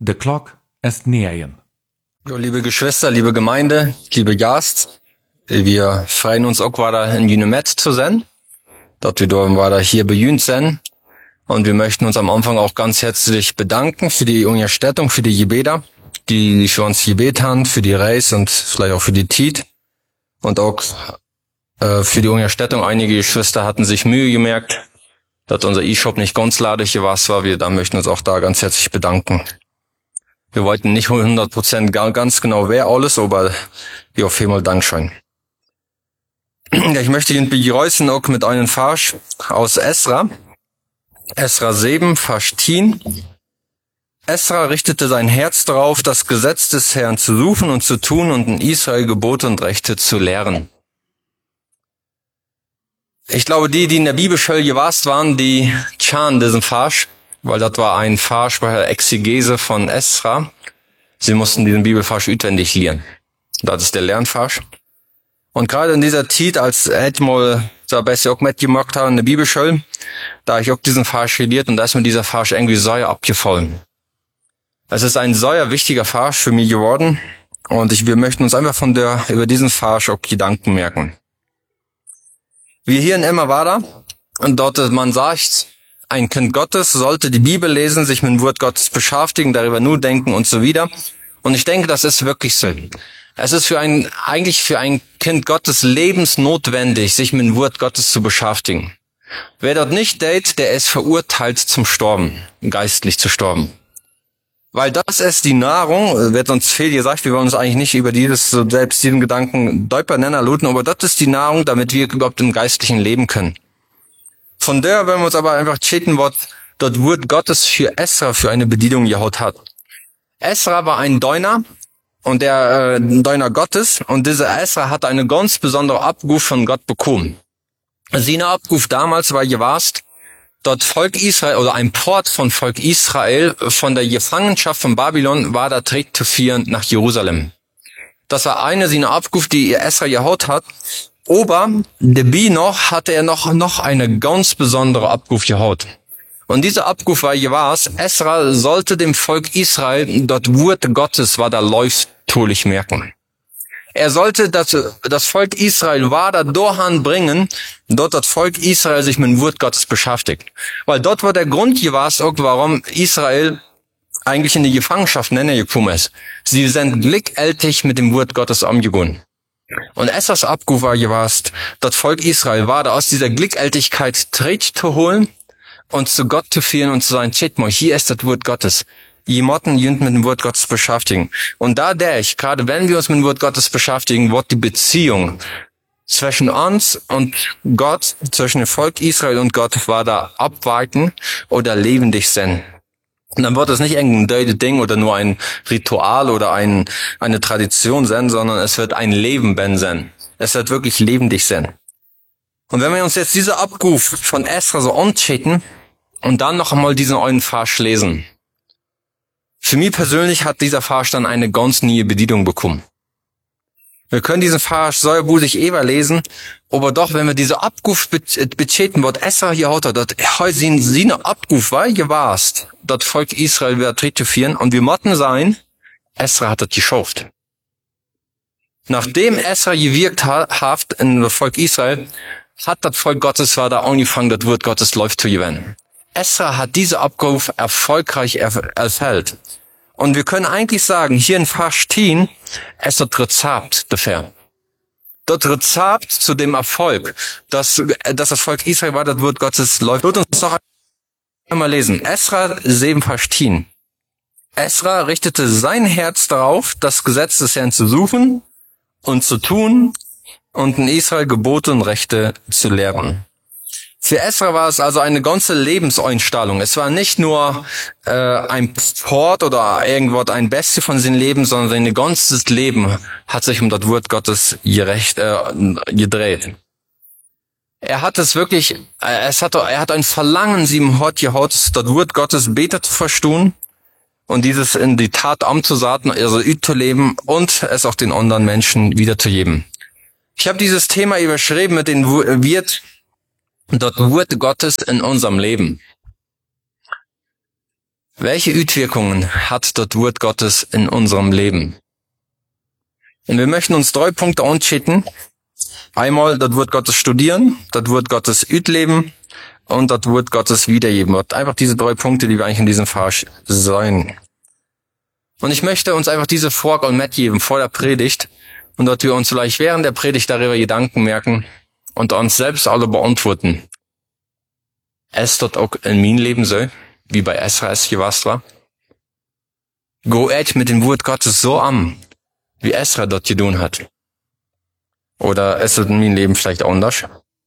The clock est nähern. Jo, liebe Geschwister, liebe Gemeinde, liebe Gast, wir freuen uns auch weiter in Junemet zu sein, dass wir dort weiter hier bejünt sind. Und wir möchten uns am Anfang auch ganz herzlich bedanken für die Unterstützung, für die Gebete, die für uns gebet haben, für die Reise und vielleicht auch für die Tiet. Und auch für die Unterstützung. Einige Geschwister hatten sich Mühe gemerkt, dass unser E-Shop nicht ganz ladig war. Wir möchten uns auch da ganz herzlich bedanken. Wir wollten nicht 100% ganz genau wer alles, aber wir auf jeden Fall Dankeschön. Ich möchte ihn begrüßen auch mit einem Vers aus Esra. Esra 7, Vers 10. Esra richtete sein Herz darauf, das Gesetz des Herrn zu suchen und zu tun und in Israel Gebote und Rechte zu lehren. Ich glaube, die in der Bibelschule gewasst waren, die tschan diesen Vers, weil das war ein Vers bei der Exegese von Esra. Sie mussten diesen Bibelvers auswendig lernen. Das ist der Lernvers. Und gerade in dieser Zeit, als hätte mal so besser auch mitgemacht haben in der Bibelschule, da ich auch diesen Vers studiert und da ist mir dieser Vers irgendwie sehr abgefallen. Es ist ein sehr wichtiger Vers für mich geworden und wir möchten uns einfach über diesen Vers auch Gedanken merken. Wir hier in Emma war da und dort man sagt, ein Kind Gottes sollte die Bibel lesen, sich mit dem Wort Gottes beschäftigen, darüber nur denken und so wieder. Und ich denke, das ist wirklich so. Es ist eigentlich für ein Kind Gottes lebensnotwendig, sich mit dem Wort Gottes zu beschäftigen. Wer dort nicht tät, der ist verurteilt zum Sterben, geistlich zu sterben. Weil das ist die Nahrung, wird uns viel gesagt, wir wollen uns eigentlich nicht über selbst diesen Gedanken deutlicher nennen, luten, aber das ist die Nahrung, damit wir überhaupt im Geistlichen leben können. Von der, wenn wir uns aber einfach checken, was dort Wort Gottes für Esra für eine Bedienung gehaut hat. Esra war ein Deuner und der Deuner Gottes und dieser Esra hat eine ganz besondere Abruf von Gott bekommen. Seine Abruf damals war gewasst, dort Volk Israel oder ein Port von Volk Israel von der Gefangenschaft von Babylon war da trägt zu führen nach Jerusalem. Das war eine seiner Abruf, die Esra gehaut hat. Aber dabei noch hatte er noch eine ganz besondere Abruf gehaut. Und dieser Abruf war gewasst, Esra sollte dem Volk Israel dort Wort Gottes war da läuftolich merken. Er sollte das Volk Israel war da dorthin bringen, dort das Volk Israel sich mit dem Wort Gottes beschäftigt. Weil dort war der Grund gewasst, auch warum Israel eigentlich in die Gefangenschaft gekommen ist. Sie sind glückältig mit dem Wort Gottes umgegangen. Und Esras Abruf war gewasst, das Volk Israel war da aus dieser Glückältigkeit Tritt zu holen und zu Gott zu führen und zu sagen, shit mal, hier ist das Wort Gottes. Jemotten jünd mit dem Wort Gottes beschäftigen. Und gerade wenn wir uns mit dem Wort Gottes beschäftigen, wird die Beziehung zwischen uns und Gott, zwischen dem Volk Israel und Gott, war da abwarten oder lebendig sein. Und dann wird es nicht irgendein döde Ding oder nur ein Ritual oder eine Tradition sein, sondern es wird ein Leben sein. Es wird wirklich lebendig sein. Und wenn wir uns jetzt diese Abruf von Esra so anschauen und dann noch einmal diesen einen Vers lesen. Für mich persönlich hat dieser Vers dann eine ganz neue Bedienung bekommen. Wir können diesen Vers sehr gut lesen, aber doch, wenn wir diese Abruf betreten, was Esra hier hat, dort seine Abruf war gewasst, das Volk Israel wieder tritt zu führen, und wir mochten sein, Esra hat das geschafft. Nachdem Esra gewirkt hat in das Volk Israel, hat das Volk Gottes war da angefangen, das Wort Gottes läuft zu gewinnen. Esra hat diese Abruf erfolgreich erfüllt. Und wir können eigentlich sagen, hier in Vers 10, es ist das Rezept dafür. Das Rezept zu dem Erfolg, dass das Volk Israel war, das Wort Gottes läuft. Wird uns noch einmal lesen. Esra 7, Vers 10. Esra richtete sein Herz darauf, das Gesetz des Herrn zu suchen und zu tun und in Israel Gebote und Rechte zu lehren. Für Esra war es also eine ganze Lebenseinstellung. Es war nicht nur ein Port oder irgendwas, ein Beste von seinem Leben, sondern sein ganzes Leben hat sich um das Wort Gottes gedreht. Er hat es wirklich, er hat ein Verlangen, sieben Hort gehaut, das Wort Gottes besser zu verstehen und dieses in die Tat umzusaten, also zu leben und es auch den anderen Menschen wiederzugeben. Ich habe dieses Thema überschrieben mit den dort Wort Gottes in unserem Leben. welche Auswirkungen hat das Wort Gottes in unserem Leben? Und wir möchten uns 3 Punkte anschauen. Einmal das Wort Gottes studieren, das Wort Gottes ütleben und das Wort Gottes wiedergeben. Einfach diese 3 Punkte, die wir eigentlich in diesem Vers sehen. Und ich möchte uns einfach diese Frage mitgeben vor der Predigt und dass wir uns vielleicht während der Predigt darüber Gedanken merken und uns selbst alle beantworten. Ist das auch in meinem Leben so, wie bei Esra es gewesen war? Go ich mit dem Wort Gottes so an, wie Esra dort getan hat? Oder ist es in meinem Leben vielleicht anders?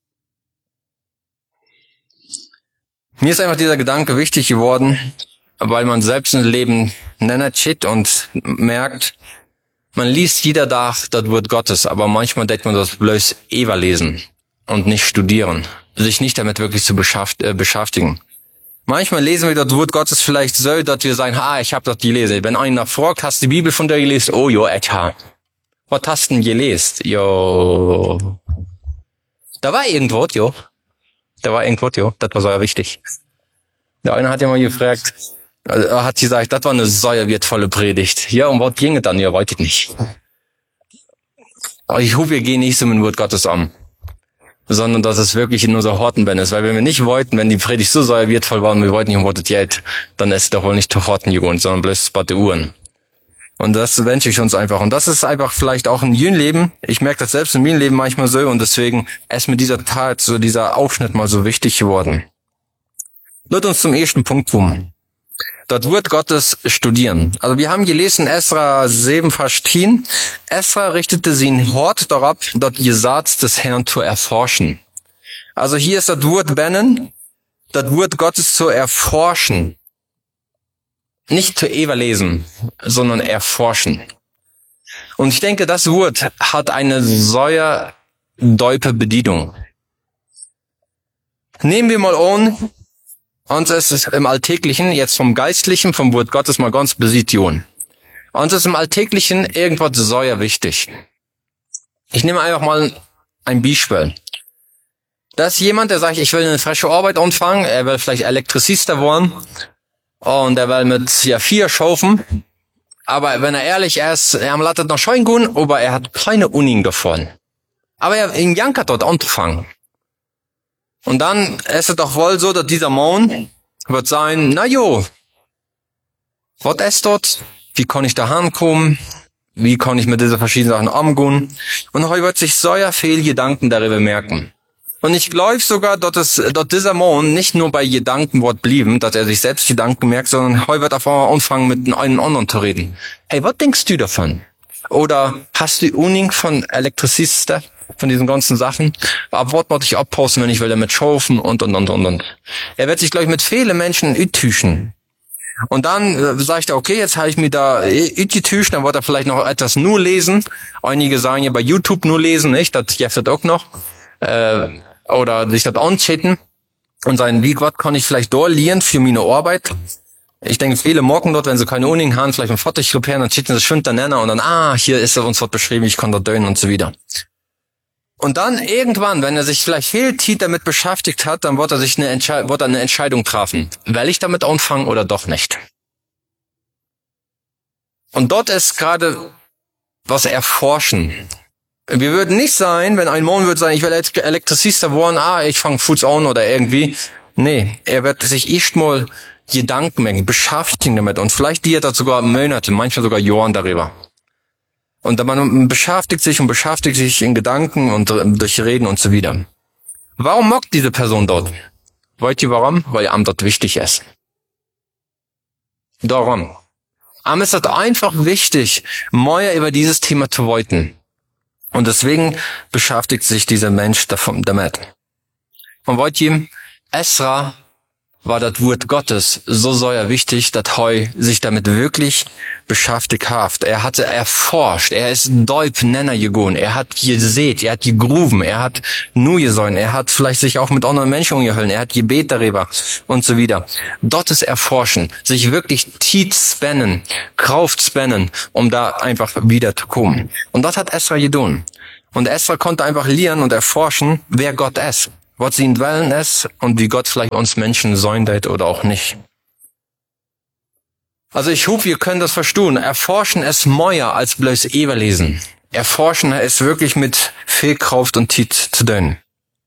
Mir ist einfach dieser Gedanke wichtig geworden, weil man selbst im Leben nennt shit und merkt, man liest jeder Tag das Wort Gottes, aber manchmal denkt man das bloß lesen und nicht studieren, sich nicht damit wirklich zu beschäftigen. Manchmal lesen wir das Wort Gottes vielleicht so, dass wir sagen, ich habe das gelesen. Wenn einer fragt, hast du die Bibel von dir gelesen? Oh, jo, etwa. Was hast du denn gelesen? Jo. Da war irgendwas, jo. Das war so wichtig. Der eine hat ja mal gefragt, hat gesagt, das war eine sehr wertvolle Predigt. Ja, um was ging es dann? Ja, weiß ich nicht. Aber ich hoffe, wir gehen nicht so mit dem Wort Gottes an, sondern dass es wirklich in unser Horten ist. Weil wenn wir nicht wollten, wenn die Predigt so sehr wertvoll war und wir wollten nicht um was es geht, dann ist es doch wohl nicht zu Horten gegangen, sondern bloß bei den Uhren. Und das wünsche ich uns einfach. Und das ist einfach vielleicht auch in jedem Leben. Ich merke das selbst in meinem Leben manchmal so und deswegen ist mir dieser Tat, so dieser Aufschnitt mal so wichtig geworden. Lass uns zum ersten Punkt kommen. Das Wort Gottes studieren. Also wir haben gelesen, Esra 7, Vers 10. Esra richtete sein Hort darauf, das Gesetz des Herrn zu erforschen. Also hier ist das Wort bennen, das Wort Gottes zu erforschen. Nicht zu lesen, sondern erforschen. Und ich denke, das Wort hat eine sehr tiefe Bedeutung. Nehmen wir mal an, uns ist im Alltäglichen, jetzt vom Geistlichen, vom Wort Gottes mal ganz Besition. Uns ist im Alltäglichen irgendwas sehr wichtig. Ich nehme einfach mal ein Beispiel. Da ist jemand, der sagt, ich will eine frische Arbeit anfangen, er will vielleicht Elektrizist werden und er will mit 4 schaufen. Aber wenn er ehrlich ist, er lässt das noch schein gehen, aber er hat keine Ahnung davon. Aber er in Janka dort anzufangen. Und dann ist es doch wohl so, dass dieser Mann wird sein, na jo, was ist dort? Wie kann ich da hinkommen? Wie kann ich mit diesen verschiedenen Sachen umgehen? Und er wird sich sehr viel Gedanken darüber merken. Und ich glaube sogar, dass dieser Mann nicht nur bei Gedanken wird blieben, dass er sich selbst Gedanken merkt, sondern er wird auf einmal anfangen, mit einem anderen zu reden. Hey, was denkst du davon? Oder hast du Ahnung von Elektrizisten, von diesen ganzen Sachen? Ab was muss ich abpassen, wenn ich will damit schaufen und. Er wird sich, glaube ich, mit vielen Menschen üttüchen. Und dann sagt er, okay, jetzt habe ich mir da üttüchen, dann wird er vielleicht noch etwas nur lesen. Einige sagen ja bei YouTube nur lesen, nicht? Das gibt es auch noch. Oder sich das anschauen und sagen, wie Gott kann ich vielleicht dort lernen für meine Arbeit? Ich denke, viele morgen dort, wenn sie keine Ahnung haben, vielleicht ein Foto kopieren, dann schicken sie schön dann und dann, hier ist uns was beschrieben, ich kann da dönen und so wieder. Und dann irgendwann, wenn er sich vielleicht viel Zeit damit beschäftigt hat, dann wird er sich eine Entscheidung treffen. Will ich damit anfangen oder doch nicht? Und dort ist gerade was erforschen. Wir würden nicht sein, wenn ein Mann würde sagen, ich will Elektrizist werden, ich fange Fuß an oder irgendwie. Nee, er wird sich echt mal Gedanken machen, beschäftigen damit und vielleicht die hat er sogar Monate, manchmal sogar Jahre darüber. Und man beschäftigt sich in Gedanken und durch Reden und so wieder. Warum mockt diese Person dort? Wollt ihr warum? Weil ihm dort wichtig ist. Darum. Ihm ist das einfach wichtig, mehr über dieses Thema zu wollten. Und deswegen beschäftigt sich dieser Mensch damit. Und wollt ihr, Esra war das Wort Gottes so sehr wichtig, dass er sich damit wirklich beschäftigt hat. Er hatte erforscht, er ist Deub Nenner gegangen, er hat gesät, er hat gegruben, er hat nur gesäumt, er hat vielleicht sich auch mit anderen Menschen umgehüllt, er hat Gebet darüber und so wieder. Dort ist Erforschen, sich wirklich tief spannen, Kraft spannen, um da einfach wieder zu kommen. Und das hat Esra getan. Und Esra konnte einfach lernen und erforschen, wer Gott ist. Was sein Willen ist und wie Gott vielleicht uns Menschen sein wird oder auch nicht. Also ich hoffe, ihr könnt das verstehen. Erforschen es mehr als bloß überlesen. Erforschen es wirklich mit viel Kraft und Tiet zu tun.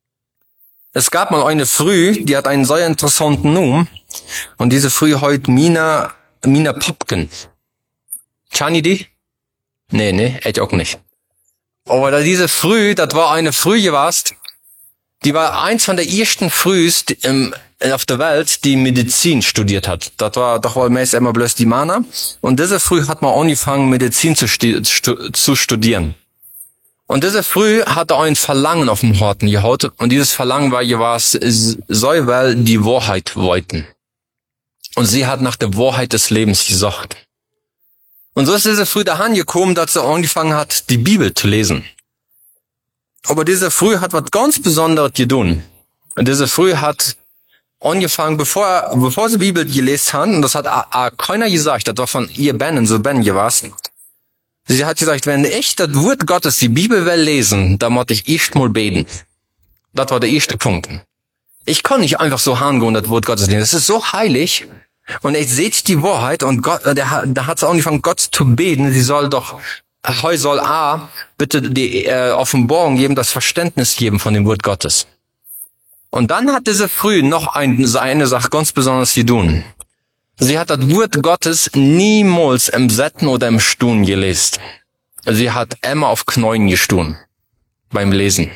Es gab mal eine Früh, die hat einen sehr interessanten Namen. Und diese Früh heute Mina Popken. Kennt ihr die? Nee, ich auch nicht. Aber diese Früh, das war eine Früh gewesen, die war eins von der ersten Frühs auf der Welt, die Medizin studiert hat. Das war doch wohl meist immer bloß die Männer. Und diese Früh hat man angefangen, Medizin zu studieren. Und diese Früh hatte ein Verlangen auf dem Horten gehaut. Und dieses Verlangen war so weil die Wahrheit wollten. Und sie hat nach der Wahrheit des Lebens gesucht. Und so ist diese Früh dahin gekommen, dass sie angefangen hat, die Bibel zu lesen. Aber diese Früh hat was ganz Besonderes getan. Und diese Früh hat angefangen, bevor sie die Bibel gelesen haben, und das hat keiner gesagt, das war von ihr Ben gewesen. Sie hat gesagt, wenn ich das Wort Gottes, die Bibel will lesen, dann muss ich erst mal beten. Das war der erste Punkt. Ich kann nicht einfach so hingehen, das Wort Gottes lesen. Das ist so heilig. Und ich sehe die Wahrheit und Gott, da hat sie angefangen, Gott zu beten. Sie soll doch, heute soll bitte die Offenbarung geben, das Verständnis geben von dem Wort Gottes. Und dann hat diese Früh noch eine Sache ganz besonders getan. Sie hat das Wort Gottes niemals im Setten oder im Stuhn gelesen. Sie hat immer auf Knien gestuhn beim Lesen.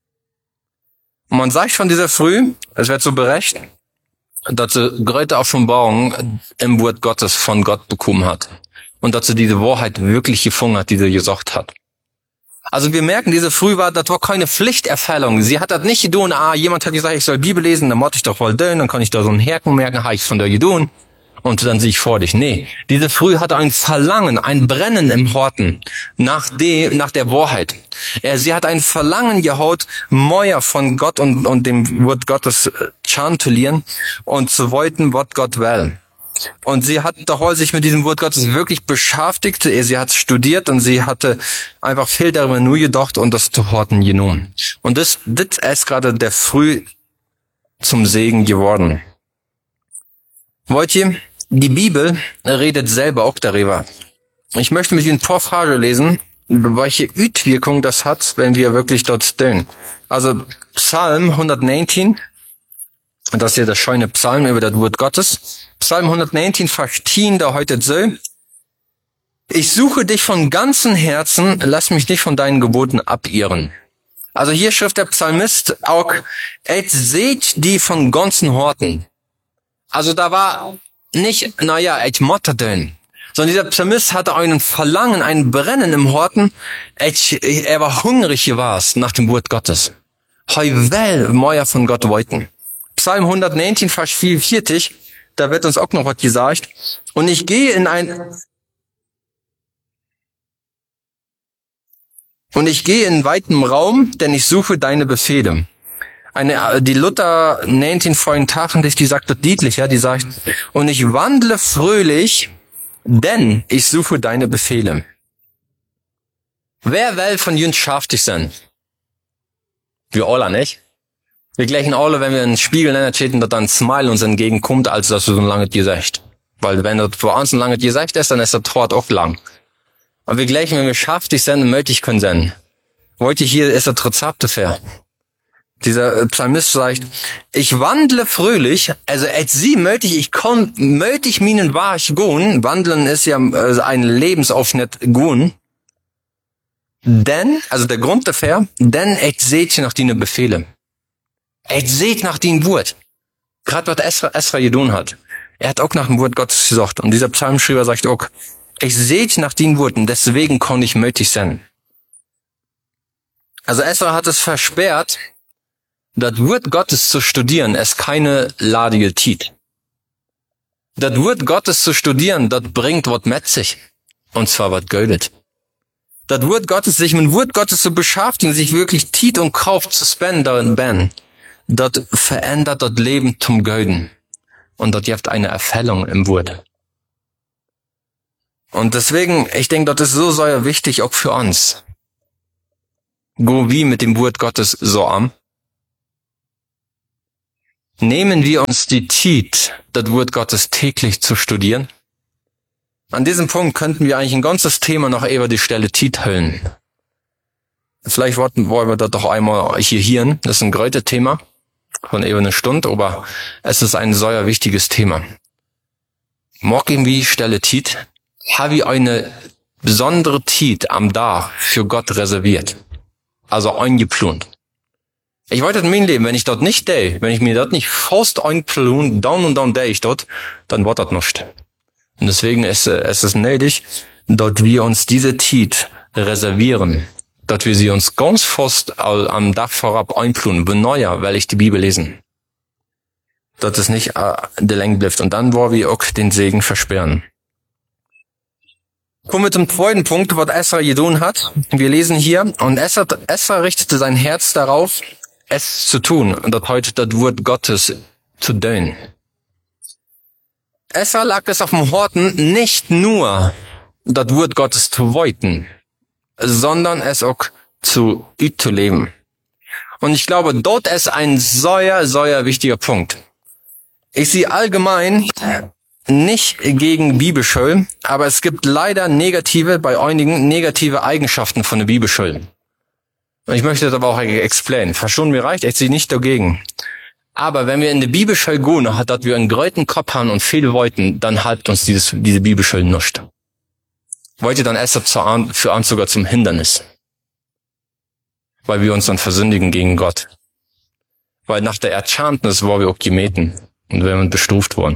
Und man sagt von dieser Früh, es wird so berechnet, dass sie größte Offenbarung im Wort Gottes von Gott bekommen hat. Und dass sie diese Wahrheit wirklich gefunden hat, die sie gesagt hat. Also wir merken, diese Früh das war keine Pflichterfüllung. Sie hat das nicht getan, jemand hat gesagt, ich soll Bibel lesen, dann muss ich doch wohl dön, dann kann ich da so einen Herken merken, habe ich von der getan. Und dann sehe ich vor dich. Nee, diese Früh hatte ein Verlangen, ein Brennen im Horten nach der Wahrheit. Sie hat ein Verlangen gehaut, mehr von Gott und dem Wort Gottes chantulieren und zu wollten, was Gott will. Und sie hat doch sich mit diesem Wort Gottes wirklich beschäftigt. Sie hat studiert und sie hatte einfach viel darüber nur gedacht und das zu horten genommen. Und das ist gerade der Früh zum Segen geworden. Wollt ihr? Die Bibel redet selber auch darüber. Ich möchte mit Ihnen ein paar Fragen lesen, welche Auswirkung das hat, wenn wir wirklich dort stehen. Also Psalm 119, das ist ja der schöne Psalm über das Wort Gottes. Psalm 119, Vers 10, da heute so: Ich suche dich von ganzem Herzen, lass mich nicht von deinen Geboten abirren. Also hier schreibt der Psalmist auch, et seht die von ganzen Horten. Also da war nicht, ich motte denn. Sondern dieser Psalmist hatte einen Verlangen, ein Brennen im Horten. Er war hungrig gewesen nach dem Wort Gottes. Heu will mehr von Gott wollten. Psalm 119, Vers 44, da wird uns auch noch was gesagt. Und ich gehe in weitem Raum, denn ich suche deine Befehle. Die Luther nennt ihn vor den Tagen, die sagt das deutlicher, die sagt, und ich wandle fröhlich, denn ich suche deine Befehle. Wer will von uns schaftig sein? Wir alle, nicht? Wir gleichen alle, wenn wir in den Spiegel nennen, dass dann ein Smile uns entgegenkommt, als dass du so ein langes Gesicht. Weil wenn das vor uns ein langes Gesicht ist, dann ist das Tor auch lang. Aber wir gleichen, wenn wir schaftig sind und möglich können sein. Wollte hier ist das Rezept dafür. Dieser Psalmist sagt, ich wandle fröhlich, also als sie möglich meinen Weg gehen, wandeln ist ja ein Lebensaufschnitt gehen, denn, also der Grund dafür, denn ich seht nach deinen Befehle. Ich seht nach deinem Wort. Gerade was Esra getan hat. Er hat auch nach dem Wort Gottes gesucht. Und dieser Psalmschreiber sagt auch, ich seht nach deinen Worten, deswegen kann ich möglich sein. Also Esra hat es versperrt, das Wort Gottes zu studieren, ist keine ladige Tit. Das Wort Gottes zu studieren, das bringt was mit sich. Und zwar was Göldet. Das Wort Gottes, sich mit dem Wort Gottes zu beschäftigen, sich wirklich Tit und Kraft zu spenden, das verändert das Leben zum Gölden. Und das gibt eine Erfüllung im Wort. Und deswegen, ich denke, das ist so sehr wichtig, auch für uns. Go wie mit dem Wort Gottes so an. Nehmen wir uns die Zeit, das Wort Gottes täglich zu studieren? An diesem Punkt könnten wir eigentlich ein ganzes Thema noch über die Stelle Tiet hüllen. Vielleicht wollen wir das doch einmal hier hören. Das ist ein großes Thema von über eine Stunde, aber es ist ein sehr wichtiges Thema. Morgen wie Stelle Tiet, habe ich eine besondere Tiet am Tag für Gott reserviert. Also eingeplant. Ich wollte in meinem Leben, wenn ich dort nicht wenn ich mir dort nicht fast einplan, down und down ich dort, dann wird das nicht. Und deswegen ist es nötig, dass wir uns diese Tiet reservieren, dass wir sie uns ganz fast am Tag vorab einplanen, beneuer, weil ich die Bibel lesen. Dass es nicht der Länge bleibt. Und dann wollen wir auch den Segen versperren. Kommen wir zum zweiten Punkt, was Esra getan hat. Wir lesen hier, und Esra richtete sein Herz darauf, es zu tun, und das heute das Wort Gottes zu dönen. Esra lag es auf dem Horten, nicht nur das Wort Gottes zu wollten, sondern es auch zu leben. Und ich glaube, dort ist ein sehr, sehr wichtiger Punkt. Ich sehe allgemein nicht gegen Bibelschule, aber es gibt leider bei einigen negative Eigenschaften von der Bibelschule. Und ich möchte das aber auch explainen. Verstehen wir reicht, ich sehe nicht dagegen. Aber wenn wir in die Bibelschule gehen, dass wir einen großen Kopf haben und viel wollten, dann halbt uns diese Bibelschule nicht. Wollt ihr dann erst für uns sogar zum Hindernis? Weil wir uns dann versündigen gegen Gott. Weil nach der Erkenntnis waren wir auch gemähten und werden bestuft worden.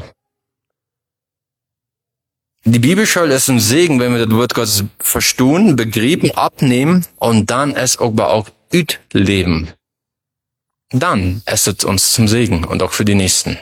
Die Bibelschule ist ein Segen, wenn wir das Wort Gottes verstehen, begreifen, abnehmen und dann es aber auch leben. Dann ist es uns zum Segen und auch für die Nächsten.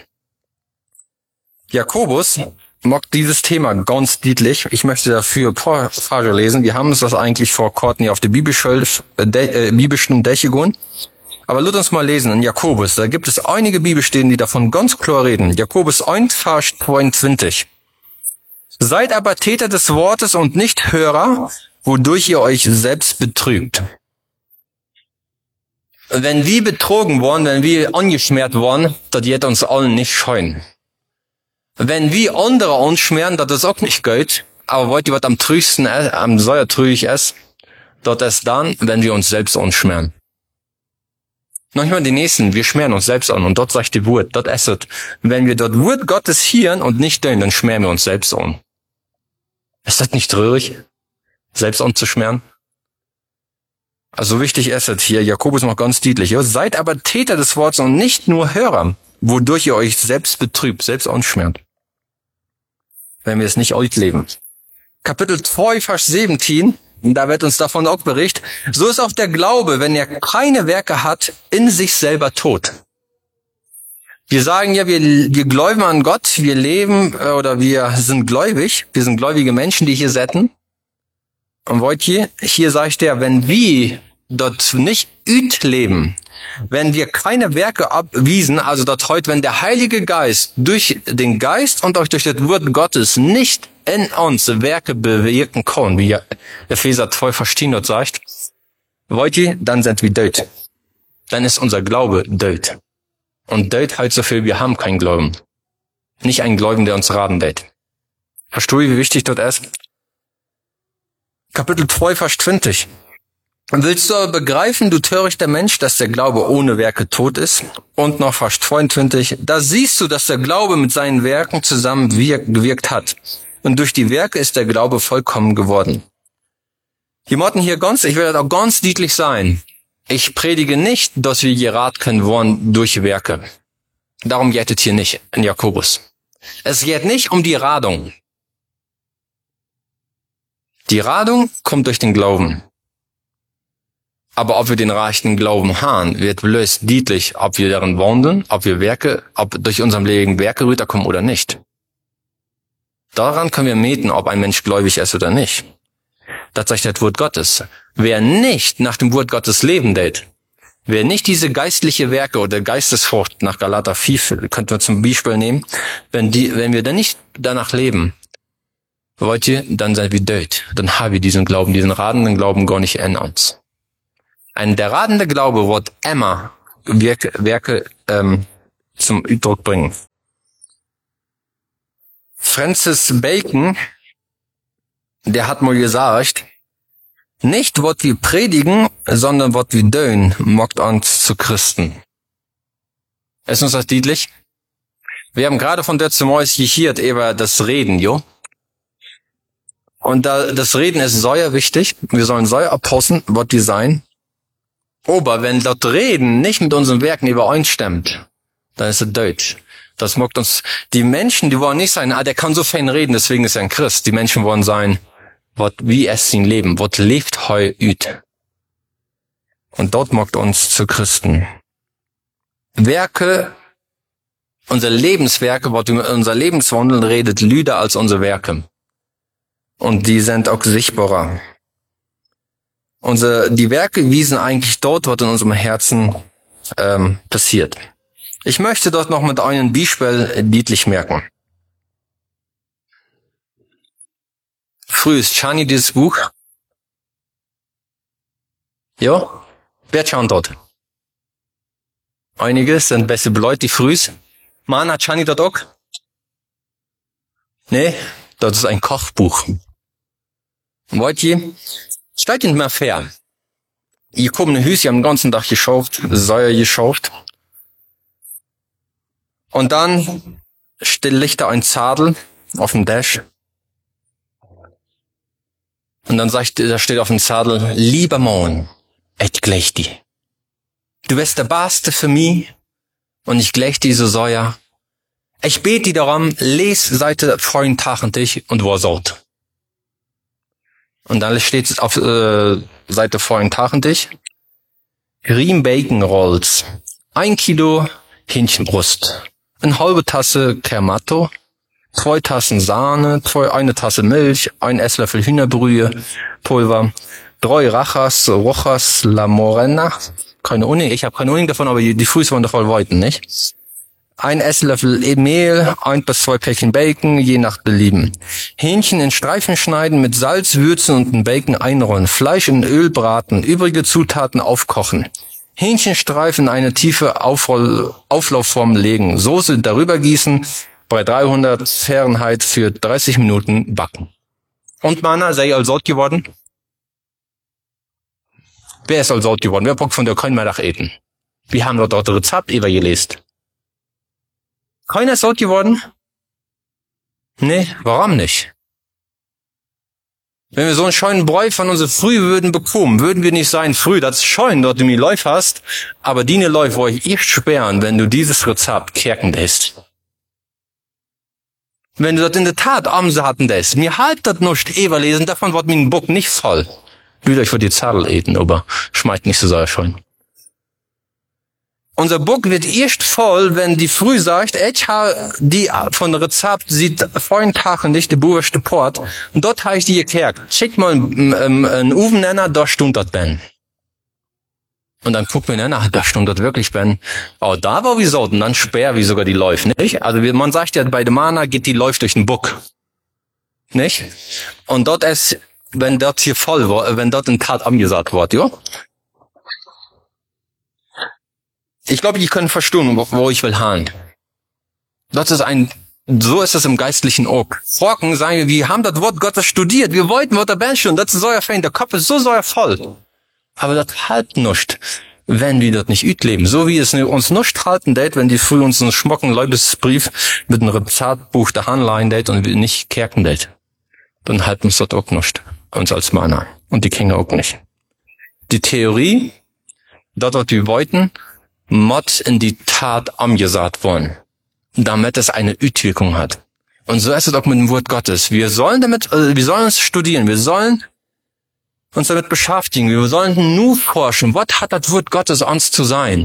Jakobus mag dieses Thema ganz deutlich. Ich möchte dafür ein paar Fragen lesen. Wir haben uns das eigentlich vor kurzem auf der Bibelstunde durchgegangen. Aber lasst uns mal lesen in Jakobus. Da gibt es einige Bibelstellen, die davon ganz klar reden. Jakobus 1, Vers 22. Seid aber Täter des Wortes und nicht Hörer, wodurch ihr euch selbst betrügt. Wenn wir betrogen worden, wenn wir angeschmiert worden, das wird uns allen nicht scheuen. Wenn wir andere anschmieren, das ist auch nicht gut. Aber wollt ihr was am trügsten, am sehr trügig ist, das ist dann, wenn wir uns selbst anschmieren. Manchmal die Nächsten, wir schmieren uns selbst an und dort sagt die Wort, dort ist es. Wenn wir dort Wort Gottes hören und nicht tun, dann schmieren wir uns selbst an. Ist das nicht traurig, selbst anzuschmieren? Also wichtig ist es hier, Jakobus macht ganz deutlich, ja, seid aber Täter des Wortes und nicht nur Hörer, wodurch ihr euch selbst betrübt, selbst anschmiert. Wenn wir es nicht ausleben. Kapitel 2, Vers 17, da wird uns davon auch berichtet, so ist auch der Glaube, wenn er keine Werke hat, in sich selber tot. Wir sagen ja, wir glauben an Gott, wir leben oder wir sind gläubig, wir sind gläubige Menschen, die hier sitzen. Und wollt ihr, hier sagt er, wenn wir dort nicht leben, wenn wir keine Werke abwiesen, also dort heute, wenn der Heilige Geist durch den Geist und auch durch das Wort Gottes nicht in uns Werke bewirken kann, wie Epheser 2 verstehen dort sagt, wollt ihr, dann sind wir tot. Dann ist unser Glaube tot. Und tot halt so viel, wir haben keinen Glauben. Nicht einen Glauben, der uns raten wird. Versteht ihr, wie wichtig das ist? Kapitel 2, Vers 20. Willst du aber begreifen, du törichter Mensch, dass der Glaube ohne Werke tot ist? Und noch Vers 22. Da siehst du, dass der Glaube mit seinen Werken zusammen gewirkt hat. Und durch die Werke ist der Glaube vollkommen geworden. Die Motten hier ich will das auch ganz deutlich sein. Ich predige nicht, dass wir gerat können worden durch Werke. Darum geht es hier nicht in Jakobus. Es geht nicht um die Radung. Die Radung kommt durch den Glauben. Aber ob wir den rechten Glauben haben, wird bloß deutlich, ob wir darin wandeln, ob durch unserem Leben Werke rüberkommen oder nicht. Daran können wir meten, ob ein Mensch gläubig ist oder nicht. Das sagt das Wort Gottes. Wer nicht nach dem Wort Gottes leben will, wer nicht diese geistliche Werke oder Geistesfrucht nach Galater 4, könnten wir zum Beispiel nehmen, wenn wir dann nicht danach leben, wollt ihr, dann sind wir tot. Dann haben wir diesen Glauben, diesen radenden Glauben gar nicht in uns. Der radende Glaube wird immer Werke zum Ausdruck bringen. Francis Bacon der hat mal gesagt, nicht was wir predigen, sondern was wir tun, macht uns zu Christen. Ist uns das deutlich? Wir haben gerade von der Zumeus gehiert über das Reden, jo? Und das Reden ist sehr wichtig. Wir sollen sehr aposten, was wir sein. Aber wenn das Reden nicht mit unseren Werken übereinstimmt, dann ist es Deutsch. Das macht uns, die Menschen, die wollen nicht sein, der kann so fein reden, deswegen ist er ein Christ. Die Menschen wollen sein, wie es sein Leben, was lebt heu üt. Und dort macht uns zu Christen. Werke, unsere Lebenswerke, was über unser Lebenswandel redet, lüder als unsere Werke. Und die sind auch sichtbarer. Die Werke wiesen eigentlich dort, was in unserem Herzen passiert. Ich möchte dort noch mit einem Beispiel deutlich merken. Früh ist Chani dieses Buch. Ja? Wer schaut dort? Einige sind beste Leute, die früh ist. Man hat Chani dort auch? Nee, das ist ein Kochbuch. Wollt ihr? Stellt ihn mal fair. Ihr kommt in ein Hüs, ihr habt den ganzen Tag geschafft, Säuer geschafft. Und dann liegt da ein Zadel auf dem Dash. Und dann da steht auf dem Zadel, lieber Mann, ich gleich dir. Du bist der Beste für mich und ich gleich dir so Säuer. Ich bete dir darum, les Seite freuen Tag und dich und wo sollt. Und dann steht es auf Seite freuen Tag und dich. Riem Bacon Rolls, 1 Kilo Hähnchenbrust, eine halbe Tasse Kermatto, 2 Tassen Sahne, 1 Tasse Milch, 1 Esslöffel Hühnerbrühe, Pulver, 3 Rojas La Morena, keine Ahnung, ich habe keine Ahnung davon, aber die Füße waren doch voll weiten, nicht? 1 Esslöffel Mehl, 1 bis 2 Päckchen Bacon, je nach Belieben. Hähnchen in Streifen schneiden, mit Salz würzen und in Bacon einrollen. Fleisch in Öl braten, übrige Zutaten aufkochen. Hähnchenstreifen in eine tiefe Auflaufform legen. Soße darüber gießen, bei 300 Fahrenheit für 30 Minuten backen. Und Mana, sei all sort geworden? Wer ist all sort geworden? Wer Bock von der können wir doch eten? Wir haben dort Rezept übergelesen. Keiner ist sort geworden? Nee, warum nicht? Wenn wir so einen scheuen Bräu von unserer Früh würden bekommen, würden wir nicht sein, früh, das scheuen, dort du mir Läuf hast, aber die Läuf wollte ich echt sperren, wenn du dieses Rezept kerken lässt. Wenn du das in der Tat amse hatten lässt, mir halt das nicht überlesen, davon wird mir ein Bock nicht voll. Will euch für die Zadel eten, aber schmeißt nicht so sehr scheuen. Unser Buch wird erst voll, wenn die früh sagt, ich habe die von Rezept sieht vorhin Tag und nicht die Burische Port. Und dort habe ich die gekerkt. Schick mal einen Uwennenner, da stund das Ben. Und dann guckt mir nach, da stund das wirklich Ben. Oh, da war wie so, und dann sperr wie sogar die läuft, nicht? Also man sagt ja, bei dem Mana geht die läuft durch den Buck. Nicht? Und dort ist, wenn dort hier voll war, wenn dort in Tat angesagt wird, ja? Ich glaube, die können verstehen, wo ich will haben. So ist es im geistlichen Ock. Forken sagen wir haben das Wort Gottes studiert, wir wollten Wort der Band schon, das ist so fein, der Kopf ist so voll. Aber das halt nicht, wenn wir das nicht üt leben. So wie es uns nicht halten date, wenn die früh uns einen schmocken Leibesbrief mit einem Rezeptbuch der Handlein date und wir nicht kerken date. Dann halten uns das auch nicht. Uns als Mana. Und die Kinder auch nicht. Die Theorie, dort wir wollten, Mod in die Tat angesagt worden, damit es eine Utwirkung hat. Und so ist es auch mit dem Wort Gottes. Wir sollen es studieren, wir sollen uns damit beschäftigen, wir sollen nur forschen, was hat das Wort Gottes uns zu sein?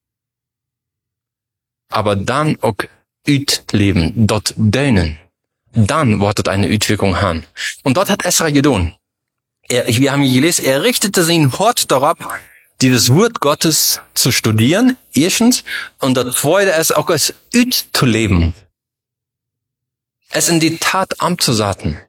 Aber dann auch leben, dort dönen, dann wird es eine Utwirkung haben. Und dort hat Esra getan. Wir haben gelesen, er richtete sein Hort darauf, dieses Wort Gottes zu studieren, erstens, und das zweite ist auch als Üt zu leben. Es in die Tat anzusaten.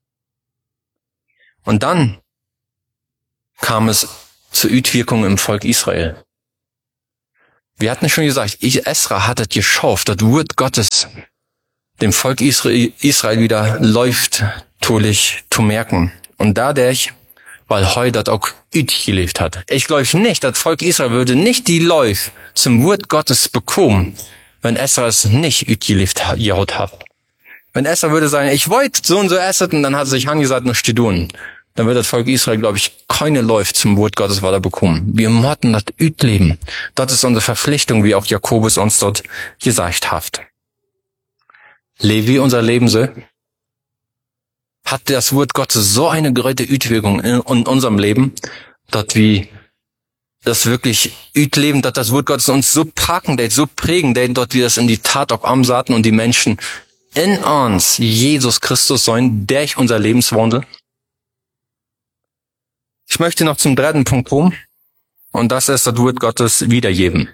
Und dann kam es zur Ütwirkung im Volk Israel. Wir hatten schon gesagt, Esra hat es geschafft, das Wort Gottes dem Volk Israel wieder läuft tulich zu merken. Und dadurch, weil heute das auch üt gelebt hat. Ich glaube nicht, das Volk Israel würde nicht die Läufe zum Wort Gottes bekommen, wenn Esra es nicht üt gelebt hat. Wenn Esra würde sagen, ich wollte so und so essen, und dann hat er sich angesagt, noch Stidun, dann wird das Volk Israel, glaube ich, keine Läufe zum Wort Gottes weiter bekommen. Wir motten das üt leben. Das ist unsere Verpflichtung, wie auch Jakobus uns dort gesagt hat. Levi, unser Leben so, hat das Wort Gottes so eine große Ütwirkung in unserem Leben, dass wir das wirklich ütleben, dass das Wort Gottes uns so packen, so prägen, dass wir das in die Tat auch ansaten und die Menschen in uns Jesus Christus sein, durch unser Lebenswandel. Ich möchte noch zum dritten Punkt kommen, und das ist das Wort Gottes wiedergeben.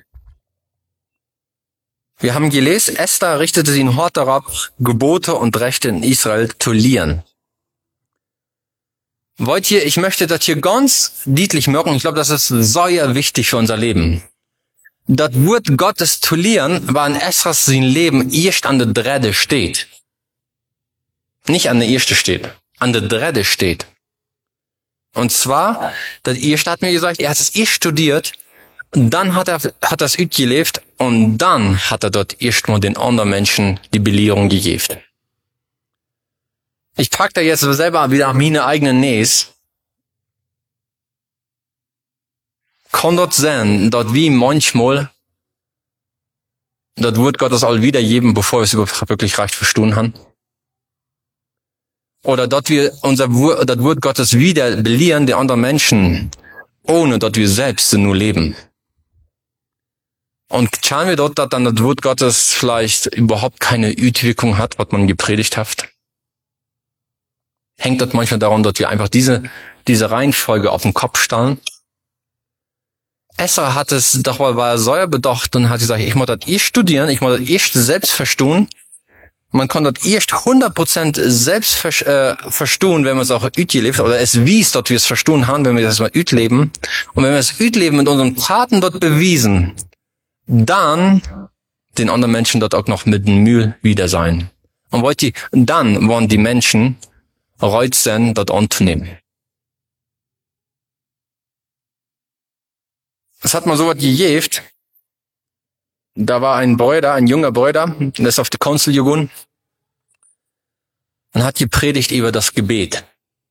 Wir haben gelesen, Esther richtete sich in Hort darauf, Gebote und Rechte in Israel zu lehren. Wollt ihr, ich möchte das hier ganz deutlich merken, ich glaube, das ist sehr wichtig für unser Leben. Das Wort Gottes zu lehren, war in Esras sein Leben erst an der Dritte steht. Nicht an der Erste steht, an der Dritte steht. Und zwar, das Erste hat mir gesagt, er hat es erst studiert, dann hat das üt gelebt, und dann hat er dort erstmal den anderen Menschen die Belehrung gegeben. Ich pack da jetzt selber wieder meine eigenen Näs. Kann dort sein, dort wie manchmal das Wort Gottes all wiedergeben, bevor wir es wirklich recht verstanden haben. Oder dort wir das Wort Gottes wieder belehren, die anderen Menschen, ohne dass wir selbst nur leben. Und schauen wir dort, dass dann das Wort Gottes vielleicht überhaupt keine Ütwirkung hat, was man gepredigt hat. Hängt das manchmal daran, dass wir einfach diese Reihenfolge auf den Kopf stellen. Esra hat es doch, war sehr bedacht und hat gesagt, ich muss das erst studieren, ich muss das erst selbst verstehen. Man kann das erst 100% selbst verstehen, wenn man es auch üt lebt, oder es wies, dass wir es verstehen haben, wenn wir das mal üt leben. Und wenn wir es üt leben mit unseren Taten dort bewiesen, dann den anderen Menschen dort auch noch mit dem Mühl wieder sein. Und dann wollen die Menschen reut sein, dort anzunehmen. Es hat mal so was gegeben. Da war ein junger Bruder, der ist auf die Konsul gegangen und hat gepredigt über das Gebet.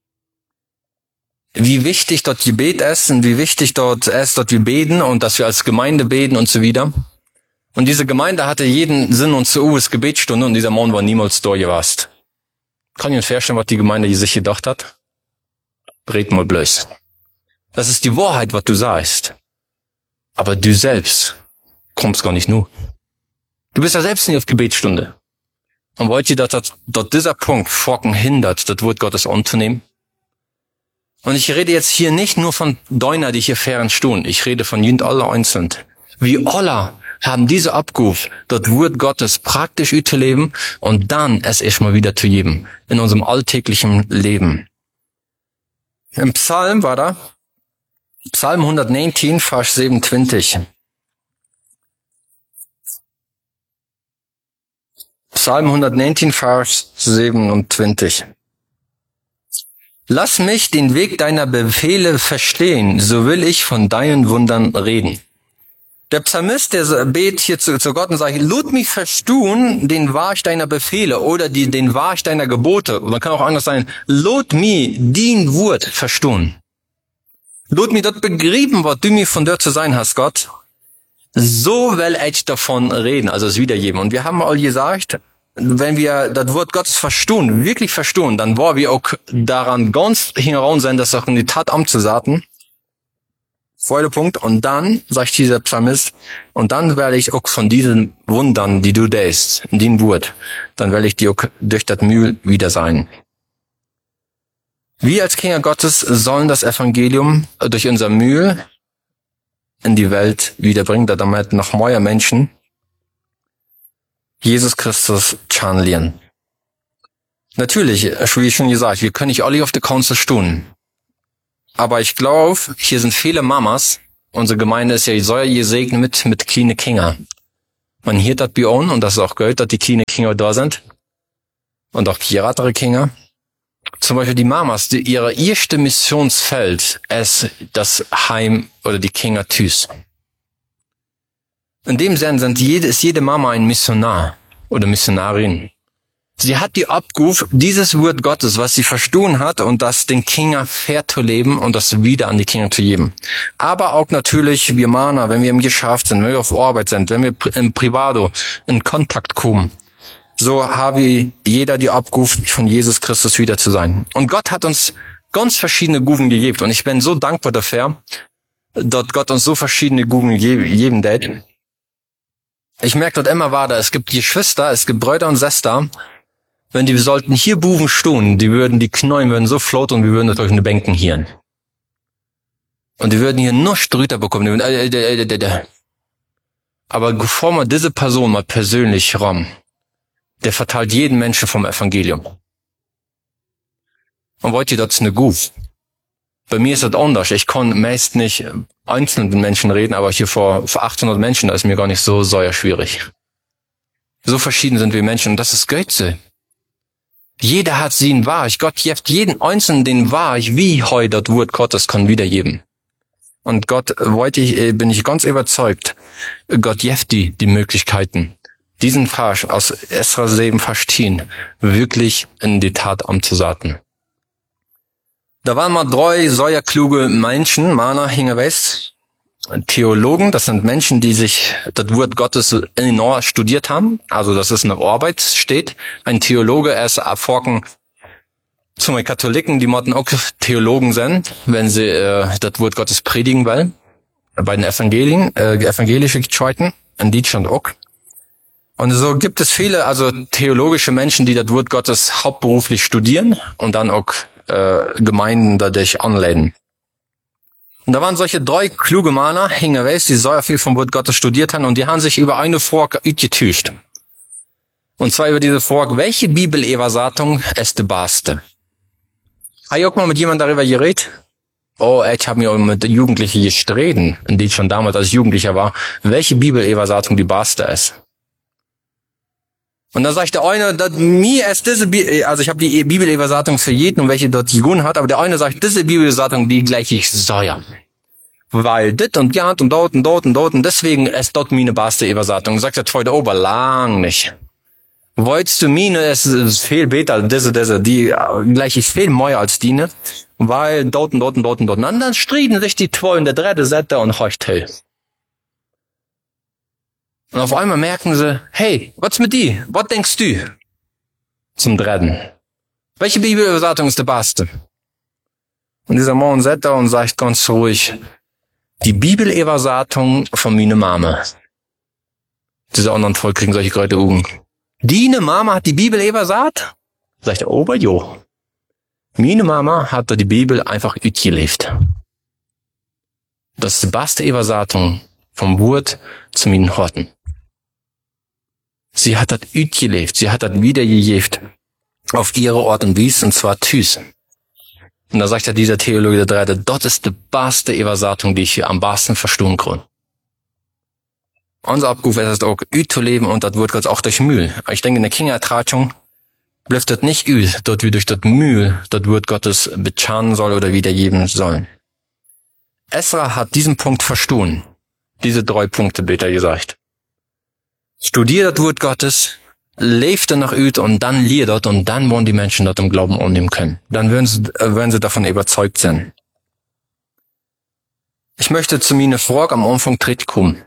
Wie wichtig dort Gebet ist und wie wichtig dort ist, dass wir beten und dass wir als Gemeinde beten und so wieder. Und diese Gemeinde hatte jeden Sinn und zu Uwes Gebetsstunde, und dieser Mann war niemals da gewesen. Kann ich mir vorstellen, was die Gemeinde sich gedacht hat? Red mal bloß. Das ist die Wahrheit, was du sagst. Aber du selbst kommst gar nicht nur. Du bist ja selbst nicht auf Gebetsstunde. Und wollt ihr, dass dieser Punkt Forken hindert, das Wort Gottes anzunehmen? Und ich rede jetzt hier nicht nur von Deuner, die hier fern stehen. Ich rede von jünd alle einzeln. Wir alle haben diese Abruf, das Wort Gottes praktisch zu leben und dann es erstmal wieder zu geben. In unserem alltäglichen Leben. Im Psalm war da, Psalm 119, Vers 27. Psalm 119, Vers 27. Lass mich den Weg deiner Befehle verstehen, so will ich von deinen Wundern reden. Der Psalmist, der bet hier zu Gott und sagt, lud mich verstehen, den Wahrheit deiner Befehle oder den Wahrheit deiner Gebote. Man kann auch anders sagen, lud mich den Wort verstehen. Lud mich dort begreifen, was du mir von dort zu sein hast, Gott. So will ich davon reden, also es wiedergeben. Und wir haben all gesagt, wenn wir das Wort Gottes verstehen, wirklich verstehen, dann wollen wir auch daran ganz hinaus sein, das auch in die Tat umzusetzen. Zweiter Punkt. Und dann, sagt dieser Psalmist, und dann werde ich auch von diesen Wundern, die du tust, in dem Wort, dann werde ich dir auch durch das Mühl wieder sein. Wir als Kinder Gottes sollen das Evangelium durch unser Mühl in die Welt wiederbringen, damit noch mehr Menschen Jesus Christus chanlieren. Natürlich, wie schon gesagt, wir können nicht alle auf der Kanzel stehen. Aber ich glaube, hier sind viele Mamas. Unsere Gemeinde ist ja so gesegnet mit kleinen Kindern. Man hört das bei uns, und das ist auch gut, dass die kleinen Kinder da sind. Und auch die ältere Kinder. Zum Beispiel die Mamas, ihre erste Missionsfeld ist das Heim oder die Kinder Tüs. In dem Sinne ist jede Mama ein Missionar oder Missionarin. Sie hat die Abruf, dieses Wort Gottes, was sie verstanden hat, und das den Kindern fair zu leben und das wieder an die Kinder zu geben. Aber auch natürlich wir Männer, wenn wir im Geschäft sind, wenn wir auf Arbeit sind, wenn wir im Privado in Kontakt kommen, so habe jeder die Abruf, von Jesus Christus wieder zu sein. Und Gott hat uns ganz verschiedene Guben gegeben. Und ich bin so dankbar dafür, dass Gott uns so verschiedene Guben geben hat. Ich merke dort immer weiter, es gibt Geschwister, es gibt Brüder und Schwestern. Wenn die sollten hier Buben stehen, die Knäuel würden so float und wir würden das durch eine Bänken hier. Und die würden hier nur Strüter bekommen. Aber bevor man diese Person mal persönlich rum, der verteilt jeden Menschen vom Evangelium. Und wollt ihr das eine Guf? Bei mir ist das anders. Ich kann meist nicht einzeln mit Menschen reden, aber hier vor 800 Menschen, da ist mir gar nicht so sehr schwierig. So verschieden sind wir Menschen und das ist Götze. Jeder hat sie in Wahrheit. Gott gibt jeden Einzelnen den Wahrheit, wie heute das Wort Gottes kann wiedergeben. Und Gott bin ich ganz überzeugt, Gott gibt die Möglichkeiten, diesen Vers aus Esra 7 verstehen, wirklich in die Tat umzusetzen. Da waren mal 3 sehr kluge Menschen, Männer hingewiesen, Theologen, das sind Menschen, die sich das Wort Gottes enorm studiert haben, also das ist eine Arbeit, steht. Ein Theologe ist erfolgen zum Katholiken, die mochten auch Theologen sind, wenn sie das Wort Gottes predigen wollen, bei den evangelischen Gescheiten, in Deutschland auch. Und so gibt es viele, also theologische Menschen, die das Wort Gottes hauptberuflich studieren und dann auch Gemeinden dadurch anleiten. Und da waren solche 3 kluge Männer, die sehr viel vom Wort Gottes studiert haben, und die haben sich über eine Frage getäuscht. Und zwar über diese Frage, welche Bibelübersetzung ist die beste? Habe ich auch mal mit jemandem darüber geredet? Oh, ich habe mir auch mit Jugendlichen gestritten, in die schon damals als Jugendlicher war, welche Bibelübersetzung die beste ist. Und dann sagt der eine, mir ist also ich habe die Bibelübersetzung für jeden und welche dort gefunden hat, aber der eine sagt, diese Bibelübersetzung, die gleich ich säuer. Weil dit und ja und dort und dort und dort und deswegen ist dort meine beste Übersetzung. Sagt der zweite Ober, lang nicht. Wolltest du meine, es ist viel besser, diese, die gleich ich viel mehr als die, ne? Weil dort und dort und dort und dort. Und dann stritten sich die zwei und der dritte Seite und heucht hell. Und auf einmal merken sie, hey, was mit die? Was denkst du? Zum Dritten. Welche Bibelübersetzung ist die beste? Und dieser Mann sitzt da und sagt ganz ruhig, die Bibelübersetzung von meine Mama. Diese anderen Volk kriegen solche Leute Augen. Dine Mama hat die Bibel übersetzt? Sagt der Ober, jo. Meine Mama hat da die Bibel einfach utgelebt. Das ist die beste Übersetzung vom Wort zu meinen Horten. Sie hat das utgelebt, sie hat das wiedergegeben auf ihre Art und Weise, und zwar Tüs. Und da sagt ja dieser Theologe der Dritte, das ist die beste Übersetzung, die ich hier am besten verstehen kann. Unser Abruf ist es auch, zu leben und das wird Gott auch durch Mühl. Ich denke, in der Kinderertragung bleibt das nicht dort wie durch das Mühl, das wird Gottes bezahlen soll oder wiedergeben soll. Esra hat diesen Punkt verstanden. Diese 3 Punkte, besser gesagt. Studier das Wort Gottes, lebt danach und dann lieh dort und dann wollen die Menschen dort im Glauben annehmen können. Dann werden sie davon überzeugt sein. Ich möchte zu meiner Frage am Anfang kommen.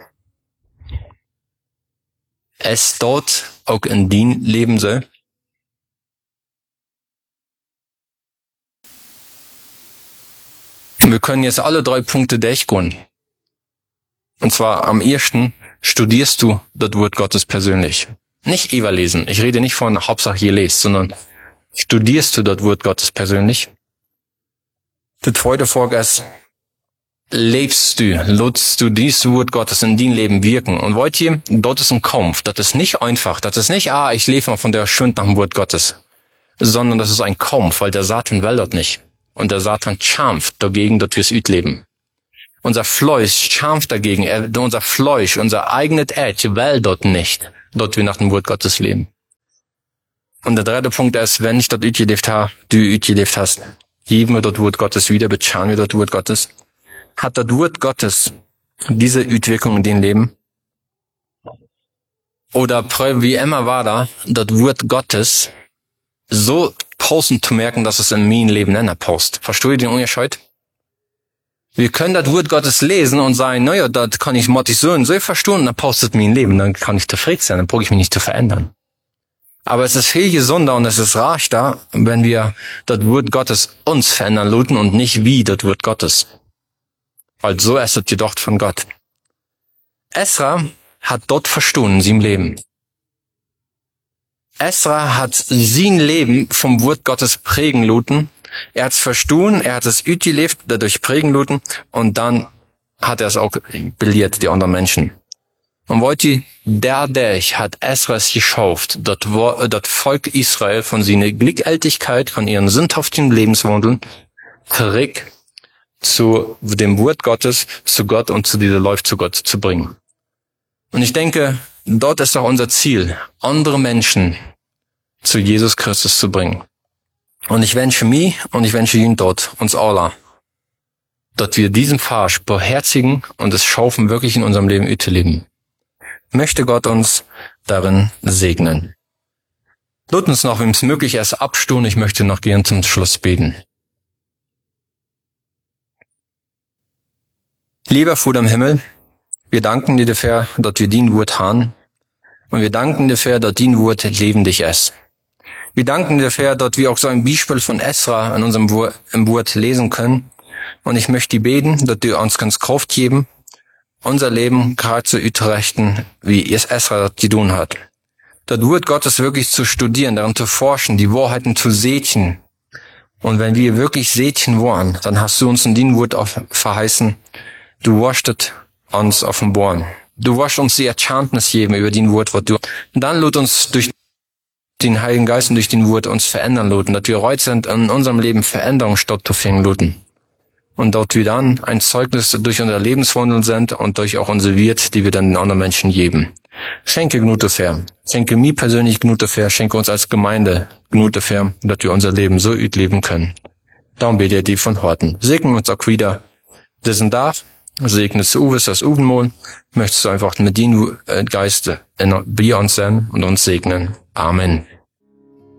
Es dort auch in dein Leben soll? Wir können jetzt alle 3 Punkte durchgehen. Und zwar am ersten studierst du das Wort Gottes persönlich. Nicht überlesen. Ich rede nicht von Hauptsache ihr lest, sondern studierst du das Wort Gottes persönlich. Die zweite Frage ist, nutzt du dieses Wort Gottes in dein Leben wirken? Und wollt ihr, dort ist ein Kampf. Das ist nicht einfach. Das ist nicht, ich lebe mal von der Schund nach dem Wort Gottes. Sondern das ist ein Kampf, weil der Satan will das nicht. Und der Satan kämpft dagegen, dass wir es leben. Unser Fleisch kämpft dagegen. Unser Fleisch, unser eigenes Ätsch will dort nicht. Dort wir nach dem Wort Gottes leben. Und der dritte Punkt ist, wenn ich dort utgelebt habe, du utgelebt hast, geben wir dort Wort Gottes wieder, bezahlen wir dort Wort Gottes. Hat dort Wort Gottes diese Utwirkung in den Leben? Oder wie immer war da, dort Wort Gottes so passend zu merken, dass es in mein Leben nicht passt. Versteht ihr den Unterschied? Wir können das Wort Gottes lesen und sagen, naja, das kann ich Motti so verstehen, dann passt es mein Leben, dann kann ich zufrieden sein, dann brauche ich mich nicht zu verändern. Aber es ist viel gesunder und es ist reicher, wenn wir das Wort Gottes uns verändern lassen und nicht wie das Wort Gottes. Weil so ist es jedoch von Gott. Esra hat dort verstanden in seinem Leben. Esra hat sein Leben vom Wort Gottes prägen lassen. Er hat es verstanden, er hat es utgelebt, dadurch prägen lassen und dann hat er es auch belehrt, die anderen Menschen. Und wollte dadurch hat Esra es geschafft, das Volk Israel von seiner Glückältigkeit, von ihren sündhaften Lebenswandeln zurück zu dem Wort Gottes, zu Gott und zu dieser Läufe zu Gott zu bringen. Und ich denke, dort ist auch unser Ziel, andere Menschen zu Jesus Christus zu bringen. Und ich wünsche mir und ich wünsche Ihnen dort, uns alle, dass wir diesen Vers beherzigen und es schaffen, wirklich in unserem Leben zu leben. Möchte Gott uns darin segnen. Lasst uns noch, wenn es möglich ist, abstuhlen. Ich möchte noch gern zum Schluss beten. Lieber Vater im Himmel, wir danken dir dafür, dass wir dein Wort haben. Und wir danken dir dafür, dass dein Wort lebendig ist. Wir danken dir dafür, dass wir auch so ein Beispiel von Esra in unserem Wort lesen können. Und ich möchte dir beten, dass du uns ganz Kraft geben, unser Leben gerade zu utrechten, wie es Esra das getan hat. Das Wort Gottes wirklich zu studieren, daran zu forschen, die Wahrheiten zu sätchen. Und wenn wir wirklich sätchen wollen, dann hast du uns in dein Wort auch verheißen, du wirst uns offenbaren. Du wirst uns die Erkenntnis geben über dein Wort, was du. Und dann lässt uns durch den Heiligen Geist und durch den Wort uns verändern lassen, dass wir heute sind, in unserem Leben Veränderung stattzufinden lassen. Und dort wir dann ein Zeugnis durch unser Lebenswandel sind und durch auch unsere Wert, die wir dann den anderen Menschen geben. Schenke Gnute fair. Schenke mir persönlich Gnute fair. Schenke uns als Gemeinde Gnute fair, dass wir unser Leben so leben können. Darum bete ich dir von Horten. Segne uns auch wieder diesen Tag. Segne zu Uwes das Uwenmol. Möchtest du einfach mit deinem Geist bei uns sein und uns segnen. Amen.